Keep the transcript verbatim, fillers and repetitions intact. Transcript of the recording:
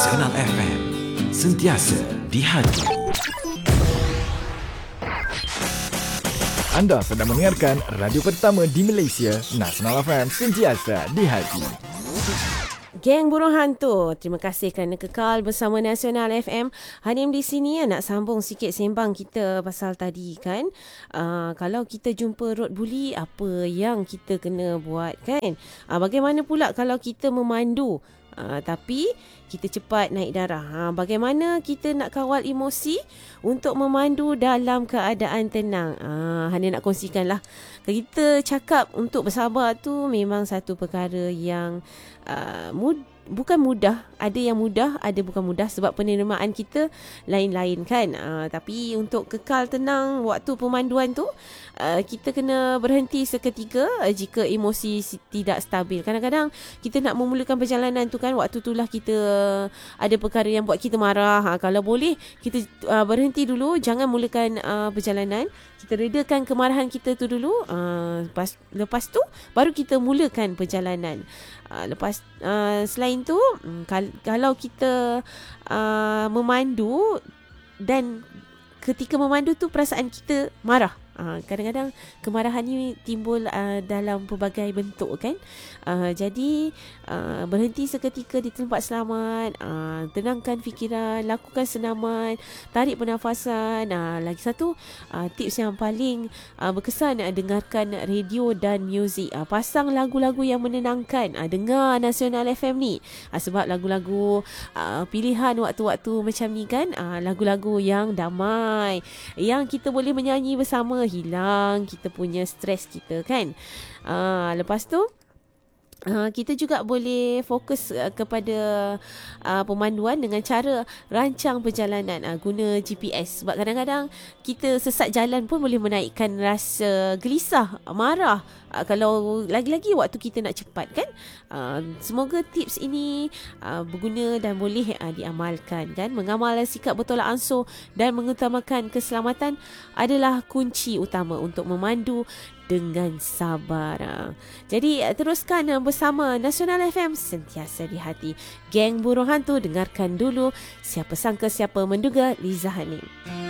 Nasional F M, sentiasa di hati. Anda sedang mendengarkan radio pertama di Malaysia, Nasional F M, sentiasa di hati. Geng Burung Hantu, terima kasih kerana kekal bersama Nasional F M. Hanim di sini ya, nak sambung sikit sembang kita pasal tadi kan. Uh, kalau kita jumpa road bully, apa yang kita kena buat kan? Uh, bagaimana pula kalau kita memandu uh, tapi kita cepat naik darah? Ha, bagaimana kita nak kawal emosi untuk memandu dalam keadaan tenang? Ha, Hana nak kongsikan lah. Kita cakap untuk bersabar tu memang satu perkara yang uh, mud, bukan mudah. Ada yang mudah, ada bukan mudah sebab penerimaan kita lain-lain kan. Uh, tapi untuk kekal tenang waktu pemanduan tu, uh, kita kena berhenti seketika uh, jika emosi tidak stabil. Kadang-kadang kita nak memulakan perjalanan tu kan, waktu itulah kita ada perkara yang buat kita marah. Ha, kalau boleh kita uh, berhenti dulu, jangan mulakan uh, perjalanan. Kita redakan kemarahan kita tu dulu. Uh, lepas, lepas tu baru kita mulakan perjalanan. Uh, lepas uh, selain tu kal- kalau kita uh, memandu dan ketika memandu tu perasaan kita marah. Uh, kadang-kadang kemarahan ni timbul uh, dalam pelbagai bentuk kan. Uh, jadi uh, berhenti seketika di tempat selamat, uh, tenangkan fikiran, lakukan senaman, tarik pernafasan. Uh, lagi satu uh, tips yang paling uh, berkesan, uh, dengarkan radio dan muzik. Uh, pasang lagu-lagu yang menenangkan. Uh, dengar Nasional F M ni. Uh, sebab lagu-lagu uh, pilihan waktu-waktu macam ni kan, uh, lagu-lagu yang damai, yang kita boleh menyanyi bersama, hilang kita punya stres kita kan. Uh, lepas tu Uh, kita juga boleh fokus uh, kepada uh, pemanduan dengan cara rancang perjalanan, uh, guna G P S. Sebab kadang-kadang kita sesat jalan pun boleh menaikkan rasa gelisah, marah, uh, kalau lagi-lagi waktu kita nak cepat kan. Uh, semoga tips ini uh, berguna dan boleh uh, diamalkan kan. Mengamal sikap bertolak ansur dan mengutamakan keselamatan adalah kunci utama untuk memandu dengan sabar. Jadi teruskan bersama Nasional F M, sentiasa di hati. Geng Burung Hantu, dengarkan dulu Siapa Sangka Siapa Menduga, Liza Hanim.